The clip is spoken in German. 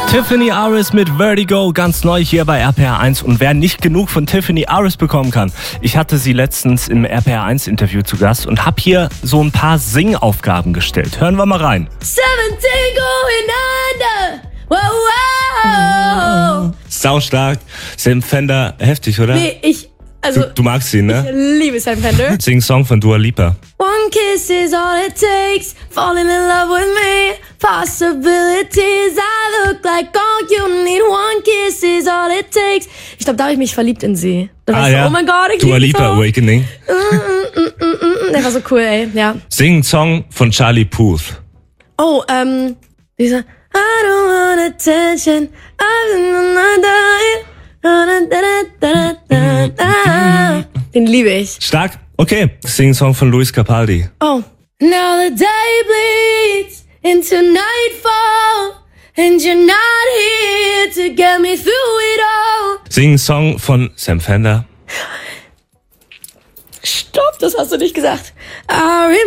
Tiffany Aris mit Vertigo, ganz neu hier bei RPR 1. Und wer nicht genug von Tiffany Aris bekommen kann, ich hatte sie letztens im RPR 1 Interview zu Gast und habe hier so ein paar Singaufgaben gestellt. Hören wir mal rein. 17 going under. Wow, wow. Saustark. Sam Fender, heftig, oder? Nee, Du magst ihn, ne? Ich liebe Sam Fender. Sing einen Song von Dua Lipa. One kiss is all it takes. Falling in love with me. Possibilities. I look like all you need. One kiss is all it takes. Ich glaube, da habe ich mich verliebt in sie. Da war ich so, oh mein Gott, ich Dua liebe Lipa Song. Awakening. Der war so cool, ey. Ja. Sing einen Song von Charlie Puth. Oh, dieser I don't want attention. Den liebe ich. Stark. Okay. Sing einen Song von Luis Capaldi. Oh. Now the day bleeds into nightfall, and you're not here to get me through it all. Sing einen Song von Sam Fender. Stopp, das hast du nicht gesagt. I